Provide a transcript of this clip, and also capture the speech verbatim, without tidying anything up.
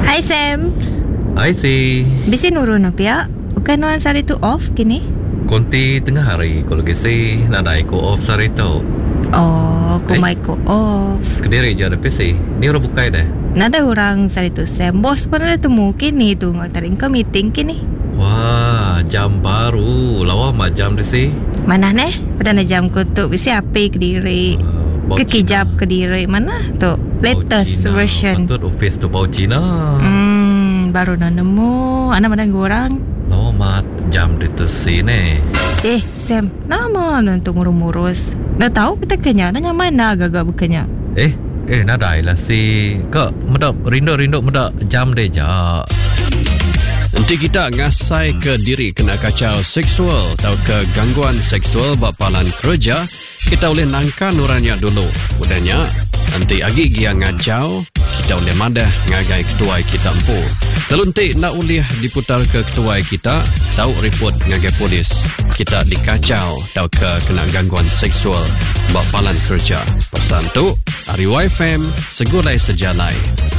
Hai Sam. Hai si. Bisi nurun apa ya? Bukan nuan sari tu off kini? Konti tengah hari kalau gisi nada ko off sari tu. Oh, kumai ko off. Kediri je ada P C. Ni orang bukai dah. Nada orang sari tu Sam. Bos pun ada temu kini tu ngatarin ke meeting kini. Wah, jam baru. Lawa mak jam di si. Mana neh? Petanda jam ko tu bisi api Kediri. Uh, Kekijap Kediri mana tu? Latest Cina. version. Patut office tu bau Cina. Hmm, baru nak nemu. Anak mana orang? Lawa mak jam di tu si ni. Eh, Sam, nama untuk ngurus-ngurus. Dah tahu kita kenya, nanya mana agak-agak bukannya. Eh, eh nadai lah si. Kak, medap rindu-rindu medap jam deh ja. Nanti kita ngasai ke diri kena kacau seksual atau ke gangguan seksual bapalan kerja, kita boleh nangka nuranya dulu. Udahnya, nanti agi gia ngajau, kita boleh madah ngagai ketua kita empu. Lalu nanti nak uliah diputar ke ketua kita, tahu report ngagai polis. Kita dikacau atau ke kena gangguan seksual bapalan kerja. Pesan tu, Ari Y F M, segulai sejalai.